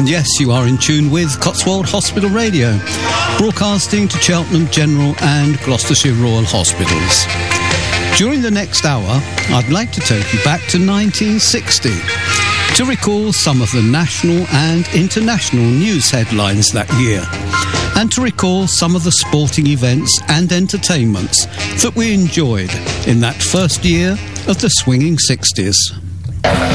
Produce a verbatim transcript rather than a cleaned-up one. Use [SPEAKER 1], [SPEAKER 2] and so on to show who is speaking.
[SPEAKER 1] And yes, you are in tune with Cotswold Hospital Radio, broadcasting to Cheltenham General and Gloucestershire Royal Hospitals. During the next hour, I'd like to take you back to nineteen sixty to recall some of the national and international news headlines that year, and to recall some of the sporting events and entertainments that we enjoyed in that first year of the swinging sixties.